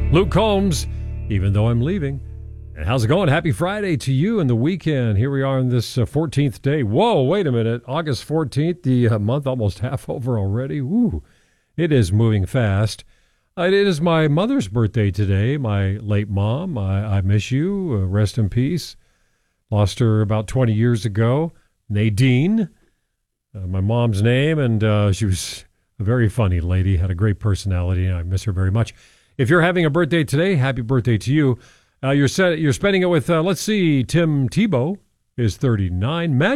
Luke Combs, Even Though I'm Leaving. And how's it going? Happy Friday to you and the weekend. Here we are on this 14th day. Whoa, wait a minute. August 14th, the month almost half over already. Woo, it is moving fast. It is my mother's birthday today, my late mom. I miss you. Rest in peace. Lost her about 20 years ago. Nadine, my mom's name, and she was a very funny lady, had a great personality, and I miss her very much. If you're having a birthday today, happy birthday to you. You're spending it with, let's see, Tim Tebow is 39.